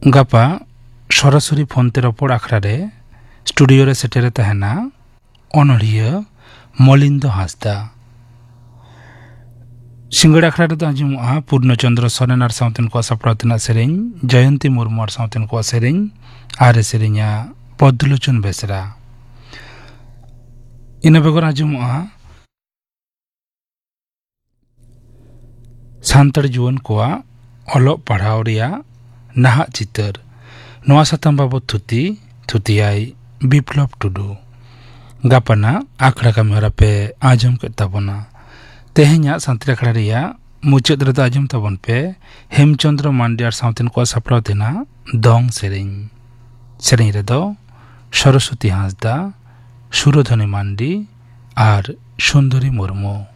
गापा सरासरि फोनते रपड़ आखड़ा रे स्टूडियो रे सेटेरे तहना अनड़िया मलिंद हांसदा। सिंगड़ आखड़ा रे आजमुआ पूर्णचंद्र सोरेन साउतेन को सापड़ातना सेरेñ जयंती मुर्मू साउतेन को सेरेñ आरे सेरेñा पद्मलोचन बेसरा। इन बेगर आजमुआ सान्ताड़ जुआन को अलोक पढ़ाव रिया नाहा चितर नोआ साताम बाबत थुतियाई बिप्लव टुडू। गापाना आखड़ा कामिहरा पे आजम के ताबोना। तेहेñा सान्ताड़ आखड़ा रिया मुचाद रे आजम ताबोन पे हेमचंद्र मांडी आर साउतेन को सापड़ाव देना दंग सेरेñ रे दो सरस्वती हांसदा, सुरधनी मांडी आर सुंदरी मुर्मू।